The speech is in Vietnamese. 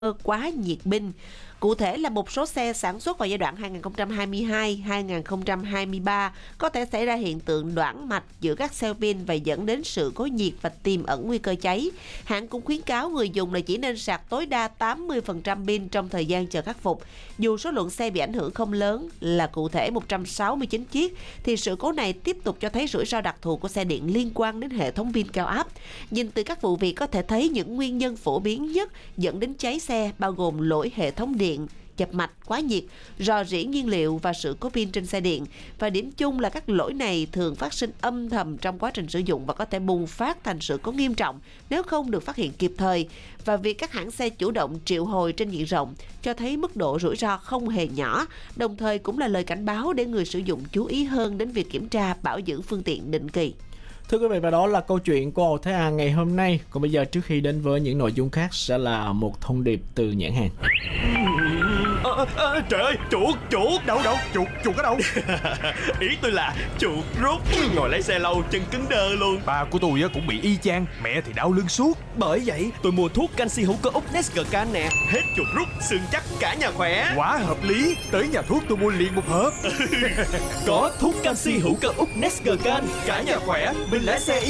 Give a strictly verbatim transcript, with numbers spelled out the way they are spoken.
quá nhiệt binh. Cụ thể là một số xe sản xuất vào giai đoạn hai nghìn không trăm hai mươi hai đến hai nghìn không trăm hai mươi ba có thể xảy ra hiện tượng đoản mạch giữa các cell pin và dẫn đến sự cố nhiệt và tiềm ẩn nguy cơ cháy. Hãng cũng khuyến cáo người dùng là chỉ nên sạc tối đa tám mươi phần trăm pin trong thời gian chờ khắc phục. Dù số lượng xe bị ảnh hưởng không lớn, là cụ thể một trăm sáu mươi chín chiếc, thì sự cố này tiếp tục cho thấy rủi ro đặc thù của xe điện liên quan đến hệ thống pin cao áp. Nhìn từ các vụ việc có thể thấy những nguyên nhân phổ biến nhất dẫn đến cháy xe bao gồm lỗi hệ thống điện, chập mạch, quá nhiệt, rò rỉ nhiên liệu và sự cố pin trên xe điện. Và điểm chung là các lỗi này thường phát sinh âm thầm trong quá trình sử dụng và có thể bùng phát thành sự cố nghiêm trọng nếu không được phát hiện kịp thời. Và việc các hãng xe chủ động triệu hồi trên diện rộng cho thấy mức độ rủi ro không hề nhỏ, đồng thời cũng là lời cảnh báo để người sử dụng chú ý hơn đến việc kiểm tra, bảo dưỡng phương tiện định kỳ. Thưa quý vị, và đó là câu chuyện của Ồ Thế À ngày hôm nay. Còn bây giờ, trước khi đến với những nội dung khác, sẽ là một thông điệp từ nhãn hàng. À, à, trời ơi, chuột, chuột. Đâu đâu, chuột, chuột ở đâu? Ý tôi là chuột rút. Ngồi lái xe lâu, chân cứng đơ luôn. Ba của tôi cũng bị y chang, mẹ thì đau lưng suốt. Bởi vậy, tôi mua thuốc canxi hữu cơ úc Nescacan nè. Hết chuột rút, xương chắc, cả nhà khỏe. Quá hợp lý, tới nhà thuốc tôi mua liền một hộp. Có thuốc canxi hữu cơ úc Nescacan, cả nhà khỏe, mình lái xe